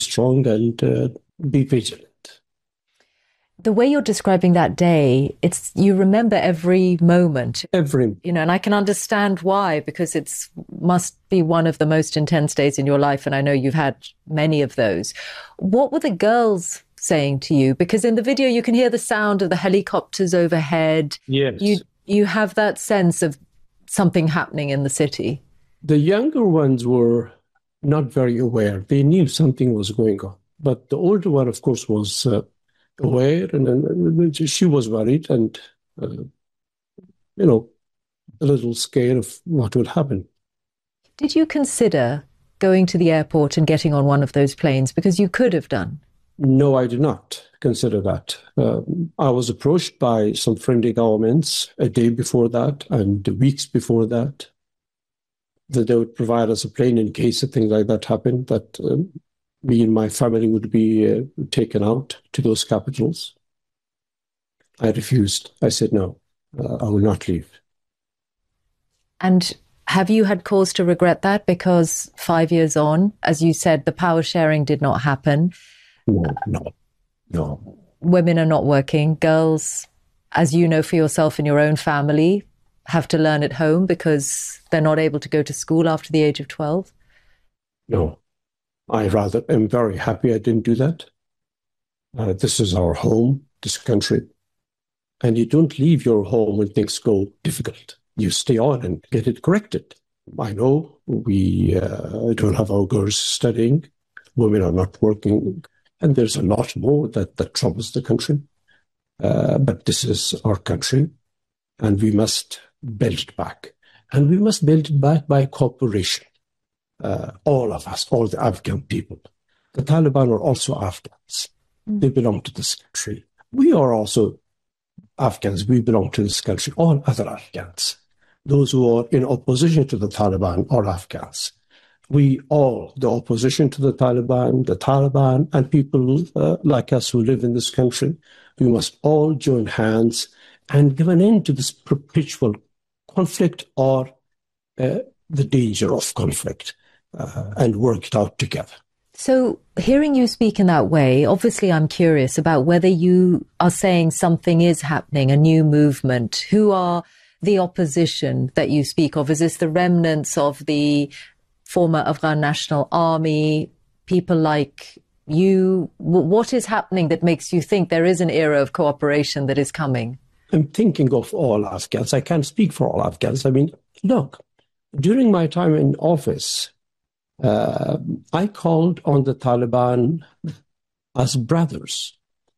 strong and be vigilant. The way you're describing that day, it's you remember every moment. Every. And I can understand why, because it's must be one of the most intense days in your life, and I know you've had many of those. What were the girls saying to you? Because in the video you can hear the sound of the helicopters overhead. Yes. You have that sense of something happening in the city. The younger ones were not very aware. They knew something was going on. But the older one, of course, was aware, and she was worried and, a little scared of what would happen. Did you consider going to the airport and getting on one of those planes? Because you could have done. No, I did not consider that. I was approached by some friendly governments a day before that and weeks before that they would provide us a plane in case of things like that happened, that me and my family would be taken out to those capitals. I refused. I said, no, I will not leave. And have you had cause to regret that? Because 5 years on, as you said, the power sharing did not happen. No. Women are not working. Girls, as you know for yourself and your own family, have to learn at home because they're not able to go to school after the age of 12. No, I rather am very happy I didn't do that. This is our home, this country. And you don't leave your home when things go difficult. You stay on and get it corrected. I know we don't have our girls studying. Women are not working. And there's a lot more that troubles the country. But this is our country. And we must build it back. And we must build it back by cooperation. All of us, all the Afghan people. The Taliban are also Afghans. They belong to this country. We are also Afghans. We belong to this country. All other Afghans. Those who are in opposition to the Taliban are Afghans. We all, the opposition to the Taliban, and people like us who live in this country, we must all join hands and give an end to this perpetual conflict or the danger of conflict and work it out together. So hearing you speak in that way, obviously I'm curious about whether you are saying something is happening, a new movement. Who are the opposition that you speak of? Is this the remnants of the former Afghan National Army, people like you? What is happening that makes you think there is an era of cooperation that is coming? I'm thinking of all Afghans. I can't speak for all Afghans. I mean, look, during my time in office, I called on the Taliban as brothers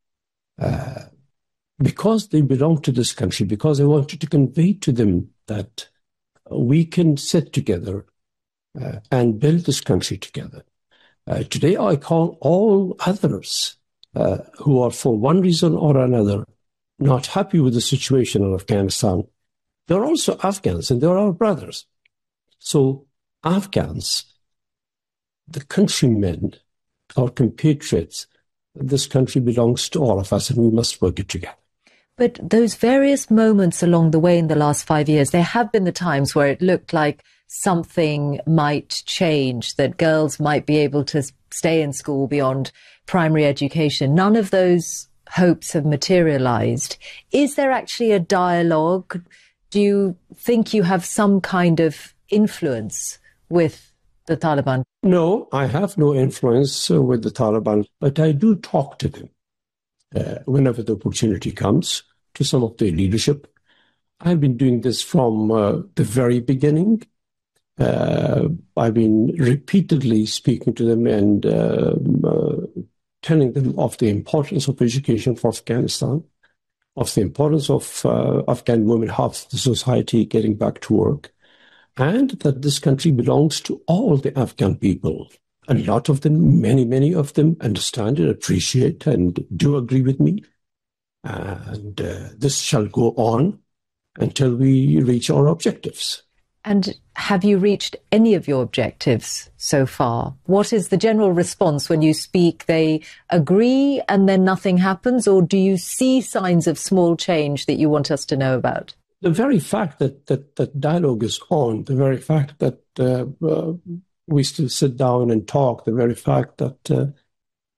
because they belong to this country, because I wanted to convey to them that we can sit together and build this country together. Today, I call all others who are, for one reason or another, not happy with the situation in Afghanistan. They're also Afghans and they're our brothers. So Afghans, the countrymen, our compatriots, this country belongs to all of us and we must work it together. But those various moments along the way in the last 5 years, there have been the times where it looked like something might change, that girls might be able to stay in school beyond primary education. None of those hopes have materialized. Is there actually a dialogue? Do you think you have some kind of influence with the Taliban? No, I have no influence with the Taliban, but I do talk to them whenever the opportunity comes, to some of their leadership. I've been doing this from the very beginning. I've been repeatedly speaking to them and telling them of the importance of education for Afghanistan, of the importance of Afghan women, half the society getting back to work, and that this country belongs to all the Afghan people. A lot of them, many of them understand and appreciate and do agree with me. And this shall go on until we reach our objectives. And have you reached any of your objectives so far? What is the general response when you speak? They agree and then nothing happens? Or do you see signs of small change that you want us to know about? The very fact that dialogue is on, the very fact that we still sit down and talk, the very fact that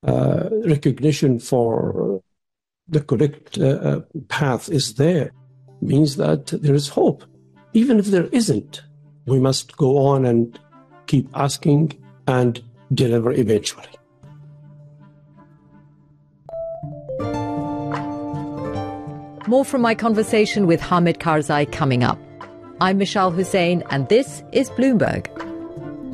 recognition for the correct path is there, means that there is hope. Even if there isn't, we must go on and keep asking and deliver eventually. More from my conversation with Hamid Karzai coming up. I'm Mishal Hussain, and this is Bloomberg.